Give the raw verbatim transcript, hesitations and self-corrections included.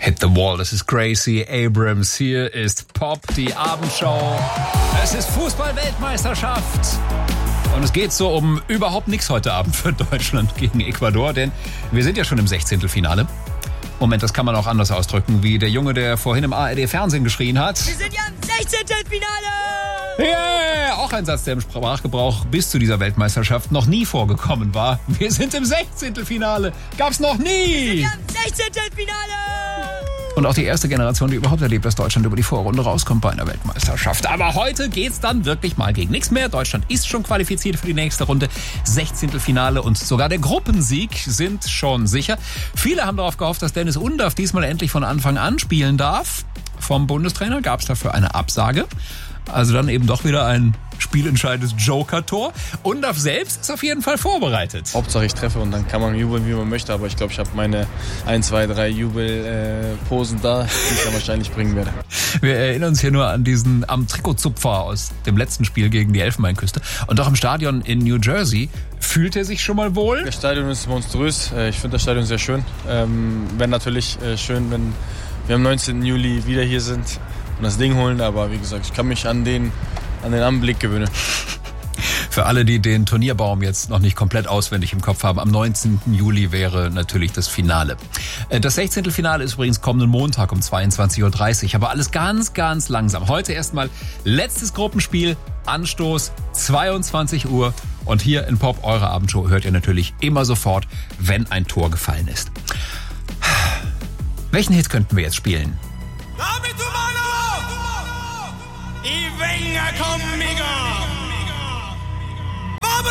Hit the Wall, das ist Gracie Abrams. Hier ist Pop, die Abendshow. Es ist Fußball-Weltmeisterschaft. Und es geht so um überhaupt nichts heute Abend für Deutschland gegen Ecuador, denn wir sind ja schon im Sechzehntelfinale. Moment, das kann man auch anders ausdrücken, wie der Junge, der vorhin im A R D-Fernsehen geschrien hat. Wir sind ja im Sechzehntelfinale! Yeah! Auch ein Satz, der im Sprachgebrauch bis zu dieser Weltmeisterschaft noch nie vorgekommen war. Wir sind im Sechzehntelfinale. Gab's noch nie! Wir sind ja im Sechzehntelfinale! Und auch die erste Generation, die überhaupt erlebt, dass Deutschland über die Vorrunde rauskommt bei einer Weltmeisterschaft. Aber heute geht's dann wirklich mal gegen nichts mehr. Deutschland ist schon qualifiziert für die nächste Runde. Sechzehntelfinale und sogar der Gruppensieg sind schon sicher. Viele haben darauf gehofft, dass Dennis Undaff diesmal endlich von Anfang an spielen darf. Vom Bundestrainer gab es dafür eine Absage. Also dann eben doch wieder ein spielentscheidendes Joker-Tor. Undaff selbst ist auf jeden Fall vorbereitet. Hauptsache ich treffe und dann kann man jubeln, wie man möchte. Aber ich glaube, ich habe meine ein, zwei, drei Jubelposen da, die ich dann wahrscheinlich bringen werde. Wir erinnern uns hier nur an diesen am Trikotzupfer aus dem letzten Spiel gegen die Elfenbeinküste. Und auch im Stadion in New Jersey. Fühlt er sich schon mal wohl? Das Stadion ist monströs. Ich finde das Stadion sehr schön. Ähm, Wäre natürlich schön, wenn wir am neunzehnten Juli wieder hier sind und das Ding holen. Aber wie gesagt, ich kann mich an den, an den Anblick gewöhnen. Für alle, die den Turnierbaum jetzt noch nicht komplett auswendig im Kopf haben, am neunzehnten Juli wäre natürlich das Finale. Das Sechzehntelfinale ist übrigens kommenden Montag um zweiundzwanzig Uhr dreißig, aber alles ganz, ganz langsam. Heute erstmal letztes Gruppenspiel, Anstoß zweiundzwanzig Uhr und hier in Pop, eure Abendshow, hört ihr natürlich immer sofort, wenn ein Tor gefallen ist. Welchen Hit könnten wir jetzt spielen? Dame tu mano y venga conmigo.